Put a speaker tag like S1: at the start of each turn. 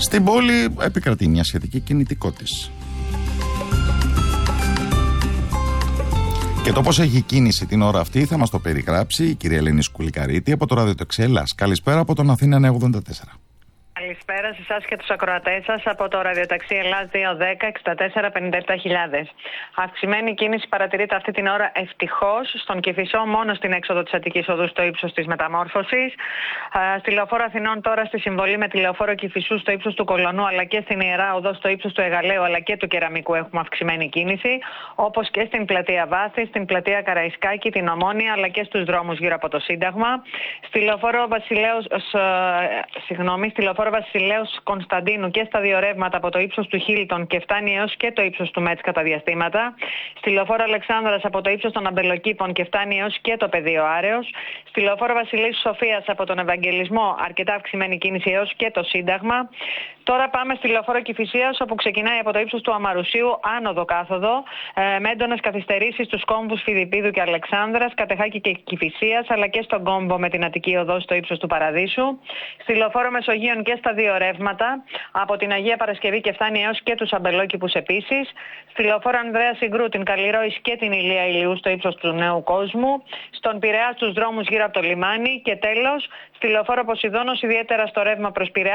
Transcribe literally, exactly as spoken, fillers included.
S1: Στην πόλη επικρατεί μια σχετική κινητικότης. Και το πώς έχει κίνηση την ώρα αυτή θα μας το περιγράψει η κυρία Ελένη Σκουλικαρίτη από το ραδιοταξί Ελλάς. Καλησπέρα από τον Αθήνα νέα ογδόντα τέσσερα.
S2: Καλησπέρα σε εσάς και τους ακροατές σας από το ραδιοταξί Ελλάς δύο ένα μηδέν έξι τέσσερα πέντε επτά χιλιάδες. Αυξημένη κίνηση παρατηρείται αυτή την ώρα ευτυχώς στον Κηφισό, μόνο στην έξοδο της Αττικής Οδού στο ύψος της Μεταμόρφωσης. Στη Λεωφόρο Αθηνών τώρα στη συμβολή με τη Λεωφόρο Κηφισού στο ύψος του Κολονού, αλλά και στην Ιερά Οδό στο ύψος του Αιγαλαίου αλλά και του Κεραμικού έχουμε αυξημένη κίνηση. Όπως και στην πλατεία Βάθη, στην πλατεία Καραϊσκάκη, την Ομόνια αλλά και στους δρόμους γύρω από το Σύνταγμα. Στη Λεωφόρο Βασιλέως, συγγνώμη, στη Λεωφόρο Βασιλέως Κωνσταντίνου και στα δύο ρεύματα από το ύψος του Χίλτον και φτάνει έως και το ύψος του Μέτς κατά διαστήματα. Στη Λεωφόρο Αλεξάνδρας από το ύψος των Αμπελοκήπων και φτάνει έως και το πεδίο Άρεως. Στη Λεωφόρο Βασιλείου Σοφίας από τον Ευαγγελισμό αρκετά αυξημένη κίνηση έως και το Σύνταγμα. Τώρα πάμε στη Λεωφόρο Κηφισίας, όπου ξεκινάει από το ύψος του Αμαρουσίου άνοδο κάθοδο ε, με έντονες καθυστερήσεις στους κόμβους Φιδιππίδου και Αλεξάνδρας, Κατεχάκη και Κηφισίας, αλλά και στον κόμβο με την Αττική Οδό στο ύψος του Παραδείσου. Στη Λεωφόρο Μεσογείων και στα δύο ρεύματα από την Αγία Παρασκευή και φτάνει έως και τους Αμπελόκηπους επίσης. Στη Λεωφόρο Ανδρέα Συγκρού, την Καλλιρόης και την Ηλία Ηλιού στο ύψος του Νέου Κόσμου. Στον Πειραιά στους δρόμους γύρω από το λιμάνι. Και τέλος, στη Λεωφόρο Ποσειδώνος, ιδιαίτερα στο ρεύμα προς Πειραιά